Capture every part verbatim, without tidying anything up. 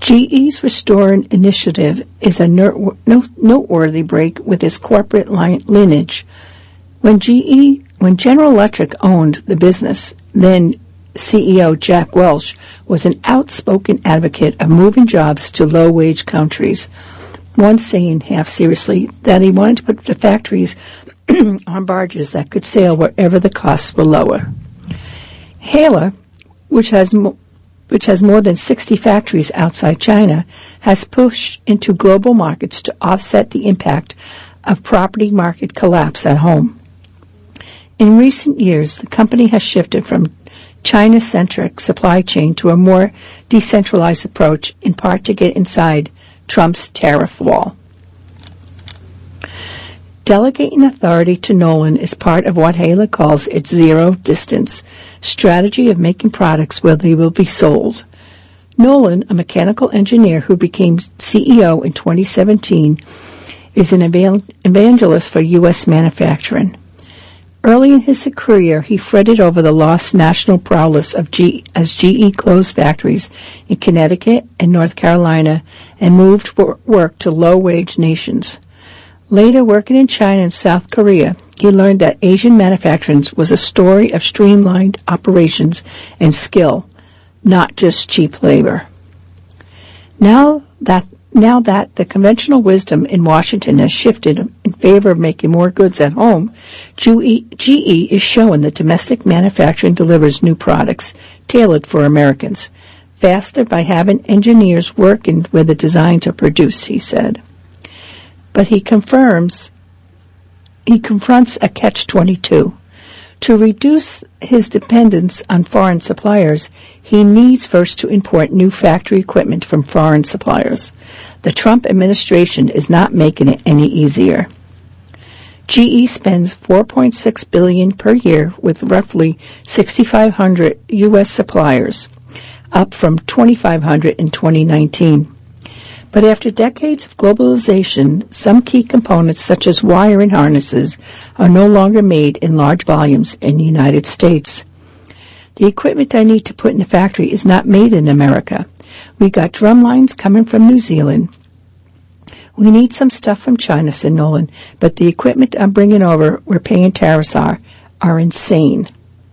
G E's Restoring initiative is a noteworthy break with its corporate lineage. When G E, when General Electric owned the business, then C E O Jack Welch was an outspoken advocate of moving jobs to low-wage countries, once saying half seriously that he wanted to put the factories on barges that could sail wherever the costs were lower. Hailer, which has mo- which has more than sixty factories outside China, has pushed into global markets to offset the impact of property market collapse at home. In recent years, the company has shifted from China-centric supply chain to a more decentralized approach, in part to get inside Trump's tariff wall. Delegating authority to Nolan is part of what Hailer calls its zero-distance strategy of making products where they will be sold. Nolan, a mechanical engineer who became C E O in twenty seventeen, is an evangelist for U S manufacturing. Early in his career, he fretted over the lost national prowess of G as G E closed factories in Connecticut and North Carolina and moved work to low-wage nations. Later, working in China and South Korea, he learned that Asian manufacturing was a story of streamlined operations and skill, not just cheap labor. Now that now that the conventional wisdom in Washington has shifted in favor of making more goods at home, G E is showing that domestic manufacturing delivers new products tailored for Americans faster by having engineers working where the designs are produced, he said. But he confirms, he confronts a catch twenty-two. To reduce his dependence on foreign suppliers, he needs first to import new factory equipment from foreign suppliers. The Trump administration is not making it any easier. G E spends four point six billion dollars per year with roughly six thousand five hundred U S suppliers, up from two thousand five hundred in twenty nineteen. But after decades of globalization, some key components such as wiring harnesses are no longer made in large volumes in the United States. The equipment I need to put in the factory is not made in America. We got drum lines coming from New Zealand. We need some stuff from China, said Nolan, but the equipment I'm bringing over where paying tariffs are, are insane.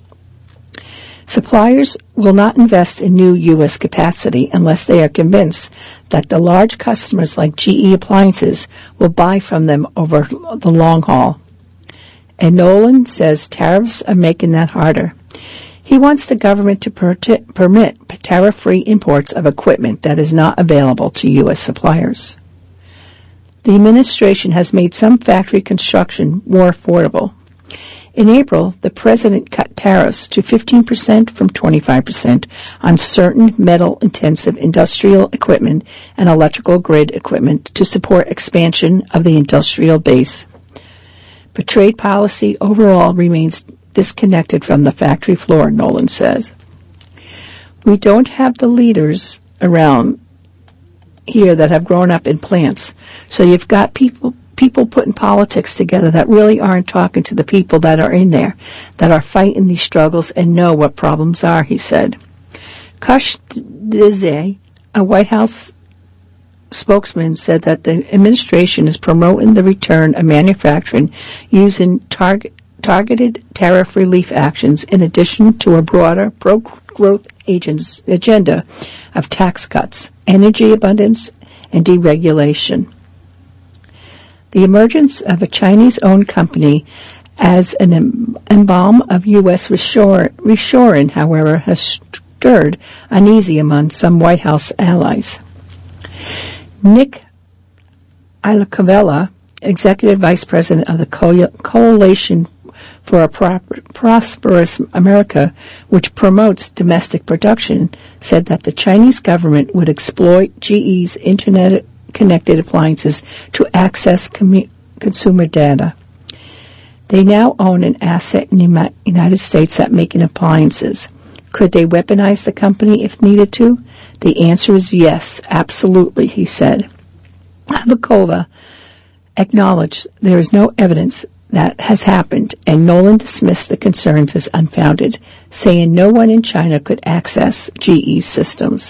Suppliers will not invest in new U S capacity unless they are convinced that the large customers like G E Appliances will buy from them over the long haul. And Nolan says tariffs are making that harder. He wants the government to per- permit tariff-free imports of equipment that is not available to U S suppliers. The administration has made some factory construction more affordable. In April, the president cut tariffs to fifteen percent from twenty-five percent on certain metal-intensive industrial equipment and electrical grid equipment to support expansion of the industrial base. But trade policy overall remains disconnected from the factory floor, Nolan says. We don't have the leaders around here that have grown up in plants, so you've got people people putting politics together that really aren't talking to the people that are in there, that are fighting these struggles and know what problems are, he said. Kush Dizay, a White House spokesman, said that the administration is promoting the return of manufacturing using target, targeted tariff relief actions in addition to a broader pro-growth agents agenda of tax cuts, energy abundance, and deregulation. The emergence of a Chinese-owned company as an emblem of U S reshoring, however, has stirred uneasy among some White House allies. Nick Iacovella, Executive Vice President of the Coalition for a Prosperous America, which promotes domestic production, said that the Chinese government would exploit G E's Internet connected appliances to access commu- consumer data. They now own an asset in the United States at making appliances. Could they weaponize the company if needed to? The answer is yes, absolutely, he said. Avakova acknowledged there is no evidence that has happened, and Nolan dismissed the concerns as unfounded, saying no one in China could access G E systems.